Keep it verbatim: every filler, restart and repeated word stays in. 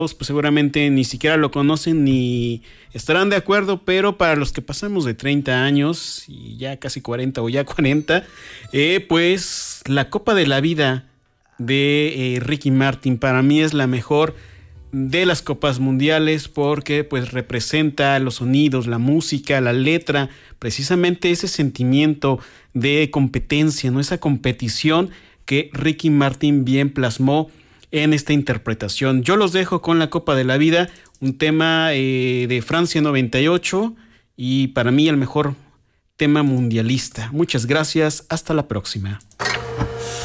pues seguramente ni siquiera lo conocen ni estarán de acuerdo, pero para los que pasamos de treinta años y ya casi cuarenta o ya cuarenta, eh, pues la Copa de la Vida de eh, Ricky Martin para mí es la mejor de las copas mundiales porque pues representa los sonidos, la música, la letra, precisamente ese sentimiento de competencia, ¿no? Esa competición que Ricky Martin bien plasmó en esta interpretación. Yo los dejo con la Copa de la Vida, un tema eh, de Francia noventa y ocho y para mí el mejor tema mundialista. Muchas gracias, hasta la próxima.